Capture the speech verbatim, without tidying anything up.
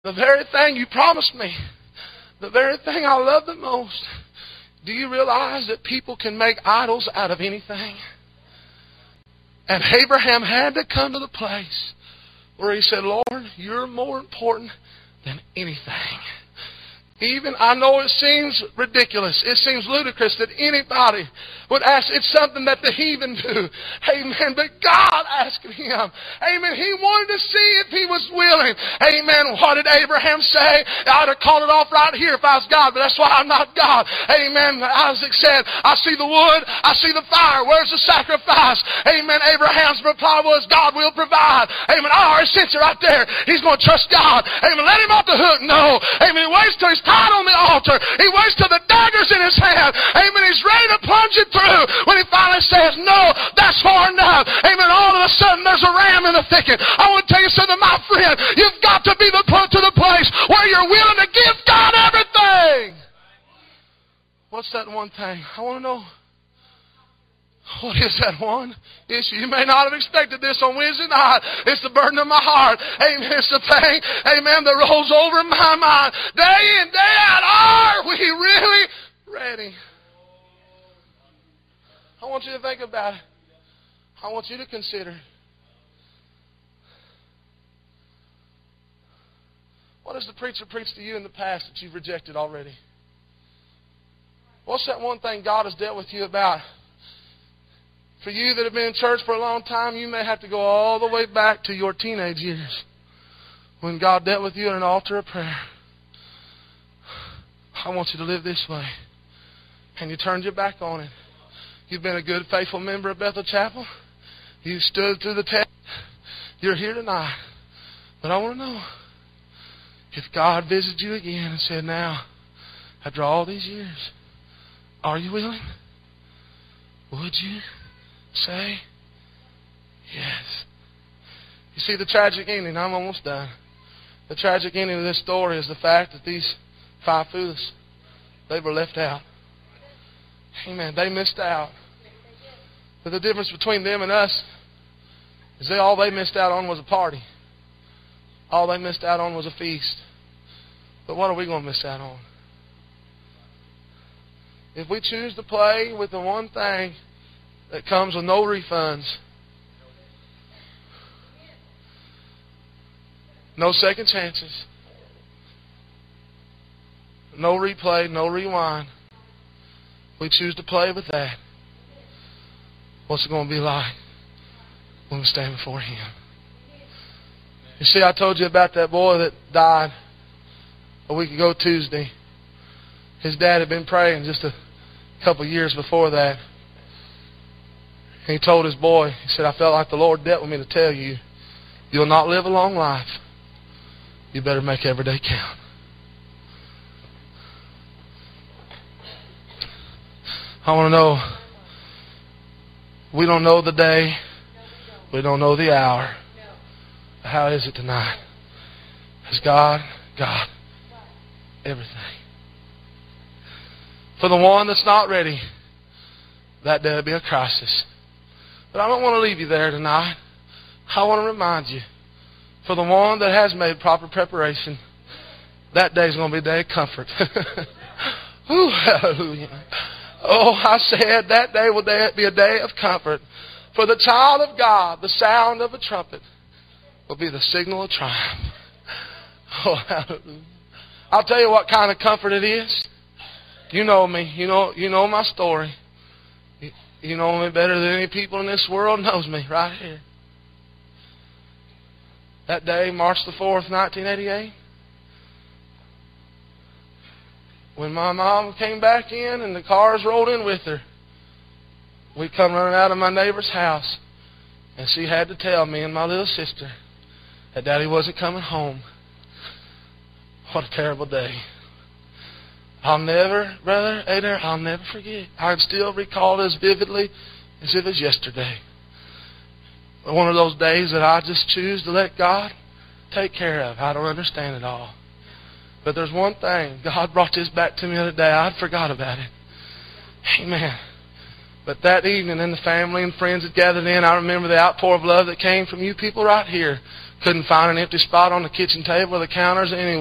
The very thing you promised me, the very thing I love the most. Do you realize that people can make idols out of anything? And Abraham had to come to the place where he said, Lord, you're more important than anything. Even, I know it seems ridiculous. It seems ludicrous that anybody would ask. It's something that the heathen do. Amen. But God asked him. Amen. He wanted to see if he was willing. Amen. What did Abraham say? I'd have called it off right here if I was God, but that's why I'm not God. Amen. Isaac said, I see the wood. I see the fire. Where's the sacrifice? Amen. Abraham's reply was, God will provide. Amen. I already sense it right there. He's going to trust God. Amen. Let him off the hook. No. Amen. He waits till he's tied on the altar. He waits till the dagger's in his hand. Amen. He's ready to plunge it through. When he finally says, no, that's far enough. Amen. All of a sudden, there's a ram in the thicket. I want to tell you something, my friend. You've got to be the put to the place where you're willing to give God everything. What's that one thing? I want to know. What is that one issue? You may not have expected this on Wednesday night. It's the burden of my heart. Amen. It's the thing, amen, that rolls over my mind. Day in, day out, are we really ready? I want you to think about it. I want you to consider. What has the preacher preached to you in the past that you've rejected already? What's that one thing God has dealt with you about? For you that have been in church for a long time, you may have to go all the way back to your teenage years when God dealt with you at an altar of prayer. I want you to live this way. And you turned your back on it. You've been a good, faithful member of Bethel Chapel. You stood through the test. You're here tonight. But I want to know, if God visited you again and said, now, after all these years, are you willing? Would you say yes? You see, the tragic ending, I'm almost done. The tragic ending of this story is the fact that these five foolish, they were left out. Amen. They missed out. But the difference between them and us is they all they missed out on was a party. All they missed out on was a feast. But what are we going to miss out on? If we choose to play with the one thing that comes with no refunds, no second chances, no replay, no rewind, we choose to play with that, what's it going to be like when we stand before Him? You see, I told you about that boy that died a week ago Tuesday. His dad had been praying just a couple of years before that. And he told his boy, he said, I felt like the Lord dealt with me to tell you, you'll not live a long life. You better make every day count. I want to know, we don't know the day, we don't know the hour. How is it tonight? Has God got everything? For the one that's not ready, that day will be a crisis. But I don't want to leave you there tonight. I want to remind you, for the one that has made proper preparation, that day is going to be a day of comfort. Ooh, hallelujah. Oh, I said that day will be a day of comfort. For the child of God, the sound of a trumpet will be the signal of triumph. Oh, hallelujah. I'll tell you what kind of comfort it is. You know me. You know, you know my story. You, you know me better than any people in this world knows me right here. That day, March the fourth, nineteen eighty-eight, when my mom came back in and the cars rolled in with her, we come running out of my neighbor's house, and she had to tell me and my little sister that Daddy wasn't coming home. What a terrible day. I'll never, Brother Adair, I'll never forget. I still recall it as vividly as if it was yesterday. One of those days that I just choose to let God take care of. I don't understand it all. But there's one thing. God brought this back to me the other day. I forgot about it. Amen. But that evening, and the family and friends that gathered in, I remember the outpour of love that came from you people right here. Couldn't find an empty spot on the kitchen table or the counters anywhere.